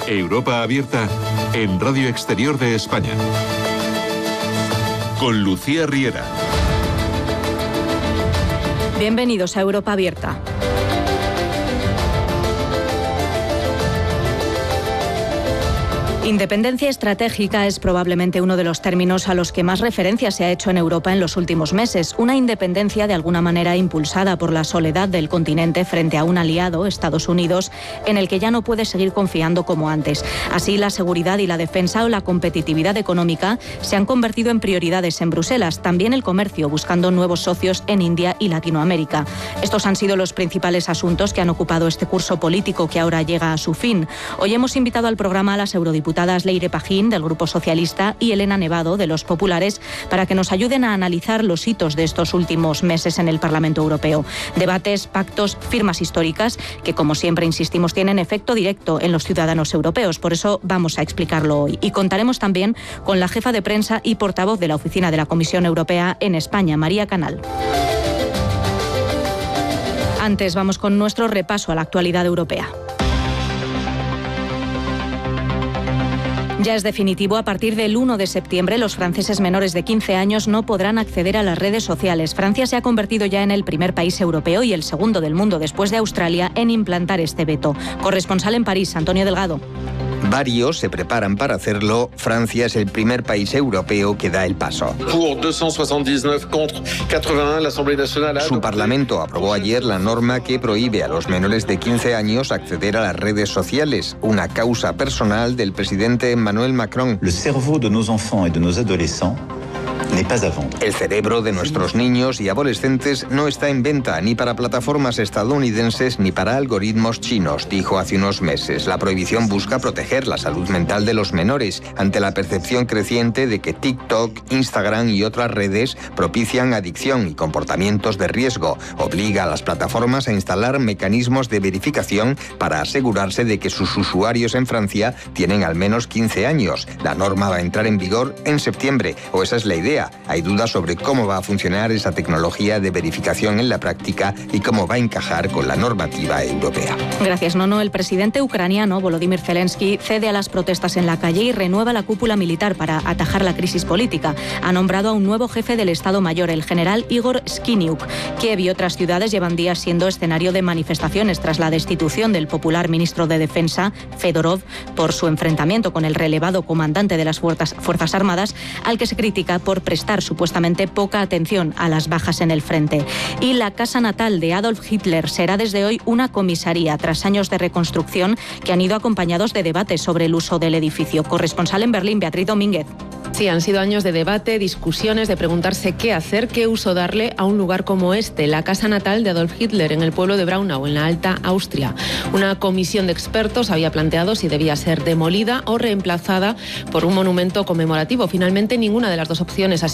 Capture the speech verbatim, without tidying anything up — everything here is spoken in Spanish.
Europa Abierta en Radio Exterior de España. Con Lucía Riera. Bienvenidos a Europa Abierta. Independencia estratégica es probablemente uno de los términos a los que más referencia se ha hecho en Europa en los últimos meses. Una independencia de alguna manera impulsada por la soledad del continente frente a un aliado, Estados Unidos, en el que ya no puede seguir confiando como antes. Así, la seguridad y la defensa o la competitividad económica se han convertido en prioridades en Bruselas. También el comercio, buscando nuevos socios en India y Latinoamérica. Estos han sido los principales asuntos que han ocupado este curso político que ahora llega a su fin. Hoy hemos invitado al programa a las eurodiputadas Leire Pajín, del Grupo Socialista, y Elena Nevado, de los Populares, para que nos ayuden a analizar los hitos de estos últimos meses en el Parlamento Europeo. Debates, pactos, firmas históricas que, como siempre insistimos, tienen efecto directo en los ciudadanos europeos. Por eso vamos a explicarlo hoy. Y contaremos también con la jefa de prensa y portavoz de la Oficina de la Comisión Europea en España, María Canal. Antes vamos con nuestro repaso a la actualidad europea. Ya es definitivo, a partir del uno de septiembre los franceses menores de quince años no podrán acceder a las redes sociales. Francia se ha convertido ya en el primer país europeo y el segundo del mundo después de Australia en implantar este veto. Corresponsal en París, Antonio Delgado. Varios se preparan para hacerlo. Francia es el primer país europeo que da el paso. Su Parlamento aprobó ayer la norma que prohíbe a los menores de quince años acceder a las redes sociales, una causa personal del presidente Emmanuel Macron. El cerveau de nos enfants y de nos adolescents. El cerebro de nuestros niños y adolescentes no está en venta ni para plataformas estadounidenses ni para algoritmos chinos, dijo hace unos meses. La prohibición busca proteger la salud mental de los menores ante la percepción creciente de que TikTok, Instagram y otras redes propician adicción y comportamientos de riesgo. Obliga a las plataformas a instalar mecanismos de verificación para asegurarse de que sus usuarios en Francia tienen al menos quince años. La norma va a entrar en vigor en septiembre, o esa es la idea. Hay dudas sobre cómo va a funcionar esa tecnología de verificación en la práctica y cómo va a encajar con la normativa europea. Gracias, Nono. El presidente ucraniano, Volodymyr Zelensky, cede a las protestas en la calle y renueva la cúpula militar para atajar la crisis política. Ha nombrado a un nuevo jefe del Estado Mayor, el general Igor Skiniuk. Kiev y otras ciudades llevan días siendo escenario de manifestaciones tras la destitución del popular ministro de Defensa, Fedorov, por su enfrentamiento con el relevado comandante de las Fuerzas, Fuerzas Armadas, al que se critica por prestar supuestamente poca atención a las bajas en el frente. Y la casa natal de Adolf Hitler será desde hoy una comisaría, tras años de reconstrucción que han ido acompañados de debates sobre el uso del edificio. Corresponsal en Berlín, Beatriz Domínguez. Sí, han sido años de debate, discusiones, de preguntarse qué hacer, qué uso darle a un lugar como este, la casa natal de Adolf Hitler, en el pueblo de Braunau, en la Alta Austria. Una comisión de expertos había planteado si debía ser demolida o reemplazada por un monumento conmemorativo. Finalmente, ninguna de las dos opciones ha sido